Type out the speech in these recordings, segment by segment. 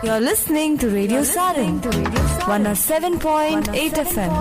You're listening to Radio Sarang, 107.8 FM.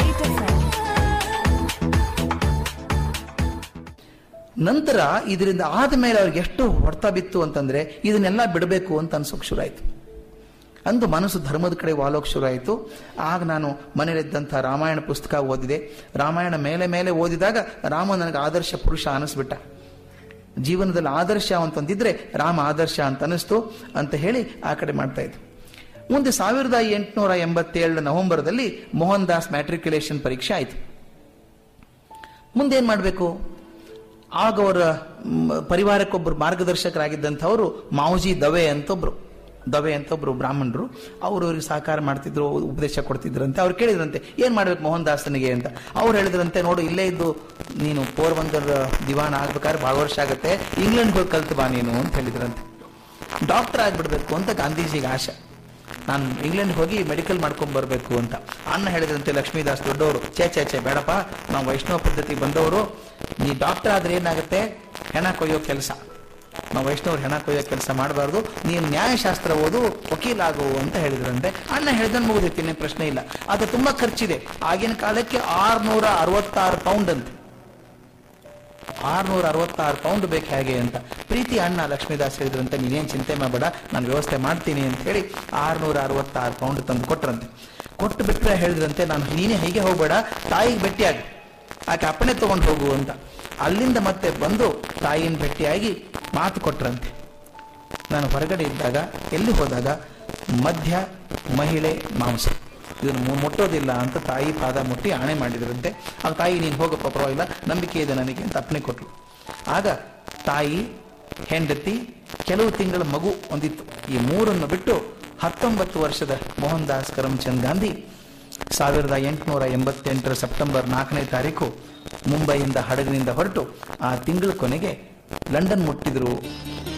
ನಂತರ ಇದರಿಂದ ಆದಮೇಲೆ ಅವ್ರಿಗೆ ಎಷ್ಟು ಹೊಡ್ತಾ ಬಿತ್ತು ಅಂತಂದ್ರೆ ಇದನ್ನೆಲ್ಲ ಬಿಡಬೇಕು ಅಂತ ಅನ್ಸೋಕ್ ಶುರು ಆಯ್ತು. ಅಂದು ಮನಸ್ಸು ಧರ್ಮದ ಕಡೆ ವಾಲೋಕ್ ಶುರು ಆಯಿತು. ಆಗ ನಾನು ಮನೆಯಲ್ಲಿದ್ದಂಥ ರಾಮಾಯಣ ಪುಸ್ತಕ ಓದಿದೆ. ರಾಮಾಯಣ ಮೇಲೆ ಮೇಲೆ ಓದಿದಾಗ ರಾಮ ನನಗೆ ಆದರ್ಶ ಪುರುಷ ಅನಿಸ್ಬಿಟ್ಟ. ಜೀವನದಲ್ಲಿ ಆದರ್ಶ ಅಂತಂದಿದ್ರೆ ರಾಮ ಆದರ್ಶ ಅಂತ ಅನಿಸ್ತು ಅಂತ ಹೇಳಿ ಆ ಕಡೆ ಮಾಡ್ತಾ ಇತ್ತು. ಮುಂದೆ 1887 ನವೆಂಬರ್ದಲ್ಲಿ ಮೋಹನ್ ದಾಸ್ ಮ್ಯಾಟ್ರಿಕ್ಯುಲೇಷನ್ ಪರೀಕ್ಷೆ ಆಯಿತು. ಮುಂದೇನ್ ಮಾಡಬೇಕು? ಆಗ ಅವರ ಪರಿವಾರಕ್ಕೊಬ್ಬರು ಮಾರ್ಗದರ್ಶಕರಾಗಿದ್ದಂಥವರು ಮಾವುಜಿ ದವೆ ಅಂತ ಒಬ್ರು ಬ್ರಾಹ್ಮಣರು. ಅವರು ಅವ್ರಿಗೆ ಸಹಕಾರ ಮಾಡ್ತಿದ್ರು, ಉಪದೇಶ ಕೊಡ್ತಿದ್ರಂತೆ. ಅವ್ರು ಕೇಳಿದ್ರಂತೆ ಏನ್ ಮಾಡ್ಬೇಕು ಮೋಹನ್ ದಾಸನಿಗೆ ಅಂತ. ಅವ್ರು ಹೇಳಿದ್ರಂತೆ, ನೋಡು ಇಲ್ಲೇ ಇದ್ದು ನೀನು ಪೋರ್ಬಂದರ್ ದಿವಾನ ಆಗ್ಬೇಕಾದ್ರೆ ಬಹಳ ವರ್ಷ ಆಗತ್ತೆ, ಇಂಗ್ಲೆಂಡ್ ಹೋಗಿ ಕಲ್ತು ಬಾ ನೀನು ಅಂತ ಹೇಳಿದ್ರಂತೆ. ಡಾಕ್ಟರ್ ಆಗ್ಬಿಡ್ಬೇಕು ಅಂತ ಗಾಂಧೀಜಿಗೆ ಆಶೆ. ನಾನು ಇಂಗ್ಲೆಂಡ್ ಹೋಗಿ ಮೆಡಿಕಲ್ ಮಾಡ್ಕೊಂಡ್ ಬರ್ಬೇಕು ಅಂತ. ಅಣ್ಣ ಹೇಳಿದ್ರಂತೆ ಲಕ್ಷ್ಮೀದಾಸ್ ದೊಡ್ಡವರು, ಚೇ ಬೇಡಪ್ಪ, ನಾವು ವೈಷ್ಣವ ಪದ್ಧತಿ ಬಂದವರು, ನೀ ಡಾಕ್ಟರ್ ಆದ್ರೆ ಏನಾಗುತ್ತೆ, ಹೆಣ ಕೊಯ್ಯೋ ಕೆಲಸ, ನಾವು ವೈಷ್ಣವರು ಹೆಣ ಕೊಯ್ಯೋ ಕೆಲಸ ಮಾಡಬಾರ್ದು, ನೀನು ನ್ಯಾಯಶಾಸ್ತ್ರ ಓದು, ವಕೀಲ ಆಗು ಅಂತ ಹೇಳಿದ್ರಂತೆ. ಅಣ್ಣ ಹೇಳಿದನ್ ಮುಗಿದಿತ್ತು, ಪ್ರಶ್ನೆ ಇಲ್ಲ. ಅದು ತುಂಬಾ ಖರ್ಚಿದೆ. ಆಗಿನ ಕಾಲಕ್ಕೆ 666 ಪೌಂಡ್ ಅಂತ, 666 ಪೌಂಡ್ ಬೇಕು ಹೇಗೆ ಅಂತ. ಪ್ರೀತಿ ಅಣ್ಣ ಲಕ್ಷ್ಮೀದಾಸ್ ಹೇಳಿದ್ರಂತೆ, ನೀನೇನ್ ಚಿಂತೆ ಮಾಡಬೇಡ, ನಾನು ವ್ಯವಸ್ಥೆ ಮಾಡ್ತೀನಿ ಅಂತ ಹೇಳಿ 666 ಪೌಂಡ್ ತಂದು ಕೊಟ್ರಂತೆ. ಕೊಟ್ಟು ಬಿಟ್ಟರೆ ಹೇಳಿದ್ರಂತೆ, ನಾನು ನೀನೇ ಹೀಗೆ ಹೋಗ್ಬೇಡ, ತಾಯಿಗೆ ಭೇಟಿಯಾಗಿ ಆಕೆ ಅಪ್ಪಣೆ ತಗೊಂಡು ಹೋಗು ಅಂತ. ಅಲ್ಲಿಂದ ಮತ್ತೆ ಬಂದು ತಾಯಿನ ಭೇಟಿಯಾಗಿ ಮಾತು ಕೊಟ್ರಂತೆ. ನಾನು ಹೊರಗಡೆ ಇದ್ದಾಗ, ಎಲ್ಲಿ ಹೋದಾಗ ಮಧ್ಯ ಮಹಿಳೆ ಮಾಂಸ ಇದನ್ನು ಮುಟ್ಟೋದಿಲ್ಲ ಅಂತ ತಾಯಿ ಪಾದ ಮುಟ್ಟಿ ಆಣೆ ಮಾಡಿದ್ರಂತೆ. ಆಗ ತಾಯಿ ನೀನು ಹೋಗಪ್ಪ, ಪರವಾಗಿಲ್ಲ, ನಂಬಿಕೆ ಇದೆ ನನಗೆ ಅಂತ ಅಪ್ಪಣೆ ಕೊಟ್ರು. ಆಗ ತಾಯಿ, ಹೆಂಡತಿ, ಕೆಲವು ತಿಂಗಳ ಮಗು ಒಂದಿತ್ತು. ಈ ಮೂರನ್ನು ಬಿಟ್ಟು 19 ವರ್ಷದ ಮೋಹನ್ ದಾಸ್ ಕರಮ್ಚಂದ್ ಗಾಂಧಿ 1888 ಸೆಪ್ಟೆಂಬರ್ 4ನೇ ತಾರೀಕು ಮುಂಬೈಯಿಂದ ಹಡಗಿನಿಂದ ಹೊರಟು ಆ ತಿಂಗಳ ಕೊನೆಗೆ ಲಂಡನ್ ಮುಟ್ಟಿದ್ರು.